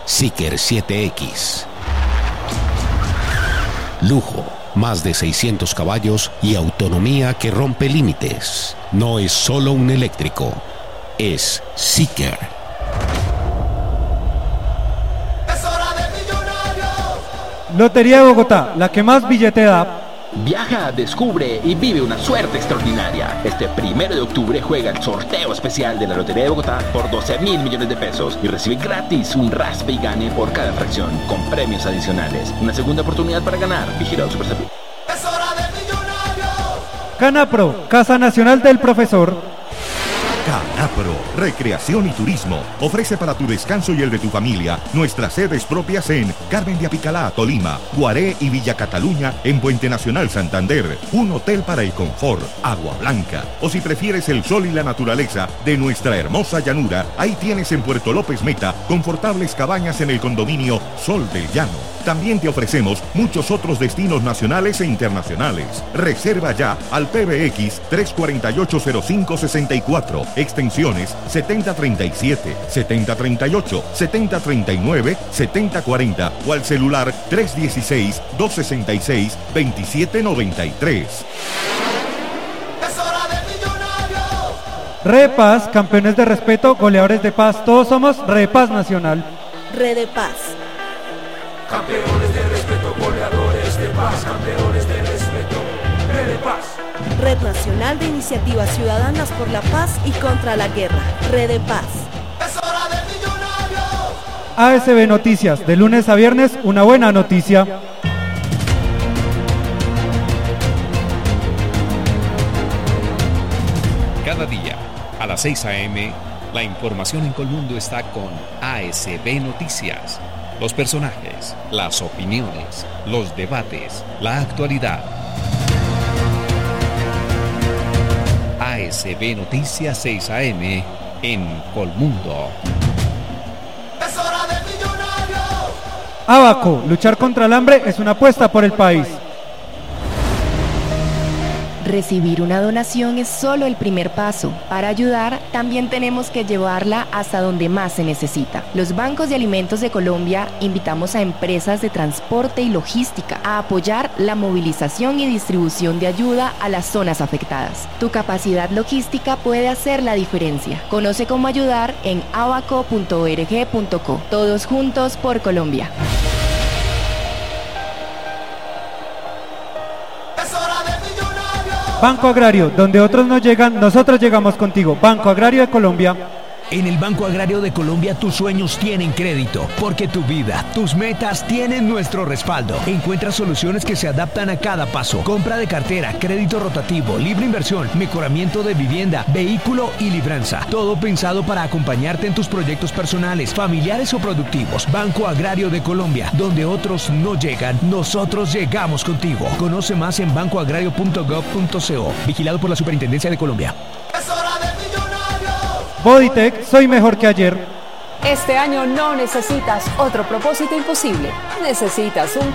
Seeker 7X. Lujo, más de 600 caballos y autonomía que rompe límites. No es solo un eléctrico, es Seeker. Lotería de Bogotá, la que más billete da. Viaja, descubre y vive una suerte extraordinaria. Este 1 de octubre juega el sorteo especial de la Lotería de Bogotá por 12.000 millones de pesos y recibe gratis un raspe y gane por cada fracción, con premios adicionales. Una segunda oportunidad para ganar. Vigilado Superservicio. ¡Es hora de Millonarios! Canapro, Casa Nacional del Profesor. Canapro, Recreación y Turismo, ofrece para tu descanso y el de tu familia nuestras sedes propias en Carmen de Apicalá, Tolima, Guaré y Villa Cataluña en Puente Nacional Santander, un hotel para el confort, Agua Blanca, o si prefieres el sol y la naturaleza de nuestra hermosa llanura, ahí tienes en Puerto López Meta confortables cabañas en el condominio Sol del Llano. También te ofrecemos muchos otros destinos nacionales e internacionales. Reserva ya al PBX 3480564, extensiones 7037, 7038, 7039, 7040 o al celular 316-266-2793. Red de Paz, campeones de respeto, goleadores de paz, todos somos Red de Paz Nacional. Red de Paz. Campeones de respeto, goleadores de paz, campeones de respeto, Red de Paz. Red Nacional de Iniciativas Ciudadanas por la Paz y contra la Guerra. Red de Paz. ¡Es hora de Millonarios! ASB Noticias, de lunes a viernes, una buena noticia. Cada día, a las 6 a.m., la información en Colmundo está con ASB Noticias. Los personajes, las opiniones, los debates, la actualidad. ASB Noticias 6 AM en Colmundo. ¡Es hora de Millonarios! Abaco, luchar contra el hambre es una apuesta por el país. Recibir una donación es solo el primer paso. Para ayudar, también tenemos que llevarla hasta donde más se necesita. Los bancos de alimentos de Colombia invitamos a empresas de transporte y logística a apoyar la movilización y distribución de ayuda a las zonas afectadas. Tu capacidad logística puede hacer la diferencia. Conoce cómo ayudar en abaco.org.co. Todos juntos por Colombia. Banco Agrario, donde otros no llegan, nosotros llegamos contigo. Banco Agrario de Colombia. En el Banco Agrario de Colombia tus sueños tienen crédito, porque tu vida, tus metas tienen nuestro respaldo. Encuentra soluciones que se adaptan a cada paso. Compra de cartera, crédito rotativo, libre inversión, mejoramiento de vivienda, vehículo y libranza. Todo pensado para acompañarte en tus proyectos personales, familiares o productivos. Banco Agrario de Colombia, donde otros no llegan, nosotros llegamos contigo. Conoce más en bancoagrario.gov.co. Vigilado por la Superintendencia de Colombia. ¡Es hora de Millonarios! Bodytech, soy mejor que ayer. Este año no necesitas otro propósito imposible. Necesitas un